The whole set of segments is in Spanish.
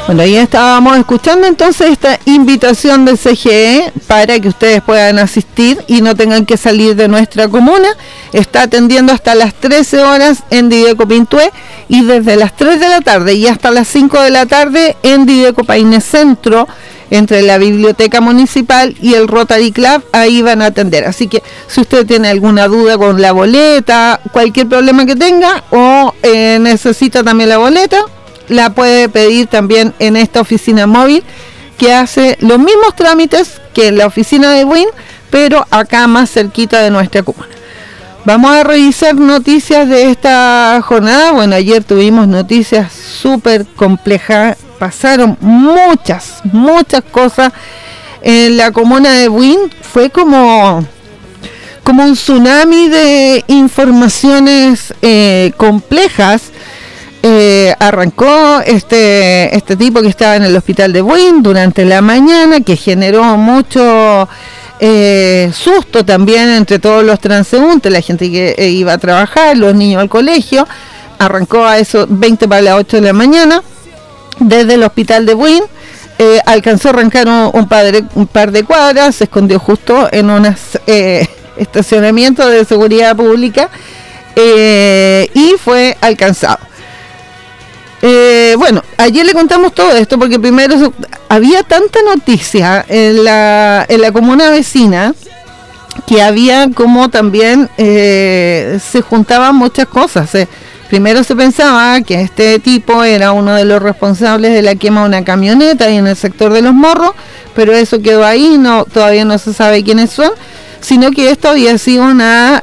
Bueno, ya estábamos escuchando entonces esta invitación del CGE para que ustedes puedan asistir y no tengan que salir de nuestra comuna. Está atendiendo hasta las 13 horas en Dideco Pintué y desde las 3 de la tarde y hasta las 5 de la tarde en Dideco Paine Centro, entre la Biblioteca Municipal y el Rotary Club, ahí van a atender. Así que si usted tiene alguna duda con la boleta, cualquier problema que tenga o necesita también la boleta, la puede pedir también en esta oficina móvil que hace los mismos trámites que en la oficina de WIN, pero acá más cerquita de nuestra comuna. Vamos a revisar noticias de esta jornada. Bueno, ayer tuvimos noticias súper complejas, pasaron muchas cosas en la comuna de WIN. Fue como un tsunami de informaciones complejas. Arrancó este tipo que estaba en el hospital de WIN durante la mañana, que generó mucho susto también entre todos los transeúntes, la gente que iba a trabajar, los niños al colegio. Arrancó a eso 20 para las 8 de la mañana desde el hospital de WIN, alcanzó a arrancar un par de cuadras, se escondió justo en unos estacionamientos de seguridad pública y fue alcanzado. Bueno, ayer le contamos todo esto porque primero había tanta noticia en la comuna vecina que había como también se juntaban muchas cosas. Primero se pensaba que este tipo era uno de los responsables de la quema de una camioneta ahí en el sector de Los Morros, pero eso quedó ahí, todavía no se sabe quiénes son, sino que esto había sido una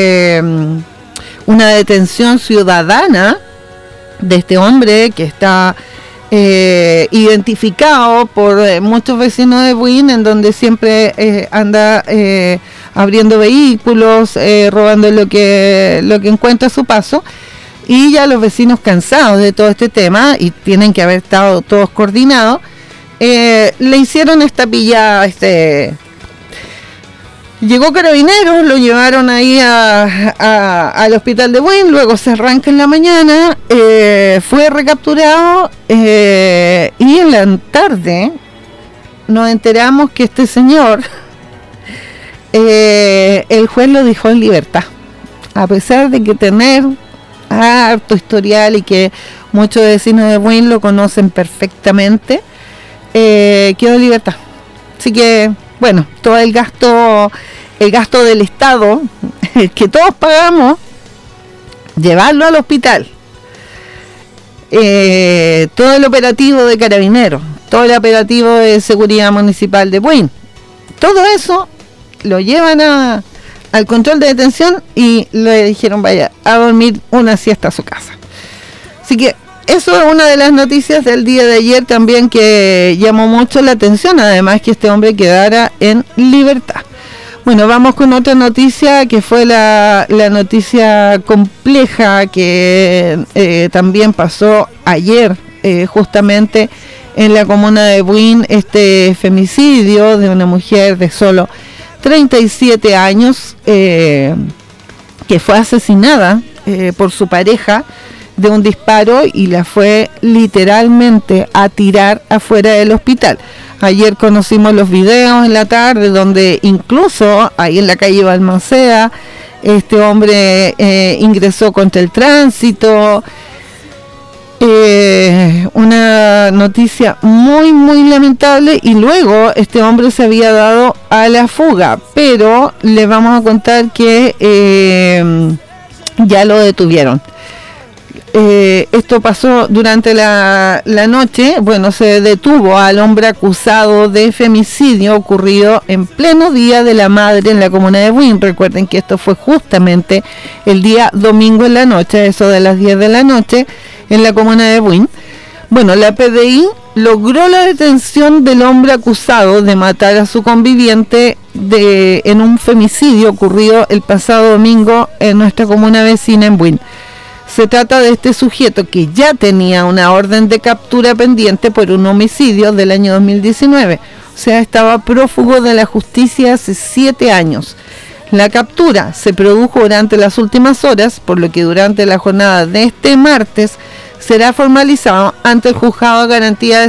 detención ciudadana de este hombre que está identificado por muchos vecinos de WIN, en donde siempre anda abriendo vehículos, robando lo que encuentra a su paso, y ya los vecinos cansados de todo este tema y tienen que haber estado todos coordinados, le hicieron esta pillada. Llegó Carabineros, lo llevaron ahí al hospital de WIN, luego se arranca en la mañana, fue recapturado y en la tarde nos enteramos que este señor, el juez lo dejó en libertad, a pesar de que tener harto historial y que muchos vecinos de WIN lo conocen perfectamente, quedó en libertad. Así que, bueno, todo el gasto del Estado, que todos pagamos, llevarlo al hospital, todo el operativo de Carabineros, todo el operativo de Seguridad Municipal de WIN, todo eso lo llevan al control de detención y le dijeron vaya a dormir una siesta a su casa. Así que eso es una de las noticias del día de ayer también que llamó mucho la atención, además que este hombre quedara en libertad. Bueno, vamos con otra noticia que fue la noticia compleja que también pasó ayer, justamente en la comuna de WIN, este femicidio de una mujer de solo 37 años que fue asesinada por su pareja de un disparo y la fue literalmente a tirar afuera del hospital. Ayer conocimos los videos en la tarde donde incluso ahí en la calle Balmaceda este hombre ingresó contra el tránsito. Una noticia muy lamentable, y luego este hombre se había dado a la fuga, pero le vamos a contar que ya lo detuvieron. Esto pasó durante la noche. Bueno, se detuvo al hombre acusado de femicidio ocurrido en pleno Día de la Madre en la comuna de WIN. Recuerden que esto fue justamente el día domingo en la noche, eso de las 10 de la noche, en la comuna de WIN. Bueno, la PDI logró la detención del hombre acusado de matar a su conviviente en un femicidio ocurrido el pasado domingo en nuestra comuna vecina en WIN. Se trata de este sujeto que ya tenía una orden de captura pendiente por un homicidio del año 2019. O sea, estaba prófugo de la justicia hace 7 años. La captura se produjo durante las últimas horas, por lo que durante la jornada de este martes será formalizado ante el Juzgado de Garantía de